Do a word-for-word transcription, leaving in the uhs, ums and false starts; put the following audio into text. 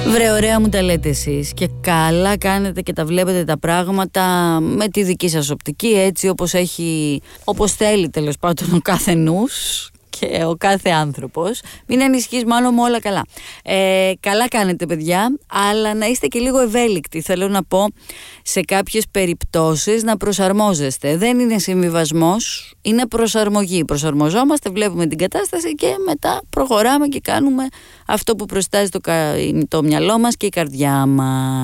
Βρε, ωραία μου τα λέτε εσείς και καλά κάνετε και τα βλέπετε τα πράγματα με τη δική σας οπτική, έτσι όπως έχει, όπως θέλει τέλος πάντων ο κάθε νους και ο κάθε άνθρωπος. Μην ανησυχείς, μάλλον μου όλα καλά. Ε, καλά κάνετε παιδιά, αλλά να είστε και λίγο ευέλικτοι. Θέλω να πω, σε κάποιες περιπτώσεις να προσαρμόζεστε. Δεν είναι συμβιβασμός, είναι προσαρμογή. Προσαρμοζόμαστε, βλέπουμε την κατάσταση και μετά προχωράμε και κάνουμε αυτό που προστάζει το, το μυαλό μας και η καρδιά μας.